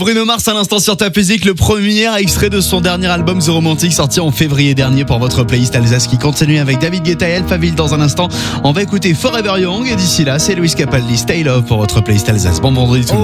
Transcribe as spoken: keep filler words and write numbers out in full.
Bruno Mars à l'instant sur Top Music, le premier extrait de son dernier album The Romantic sorti en février dernier pour votre playlist Alsace qui continue avec David Guetta et Alphaville dans un instant. On va écouter Forever Young et d'ici là c'est Luis Capaldi Stay Love pour votre playlist Alsace. Bon vendredi tout le monde.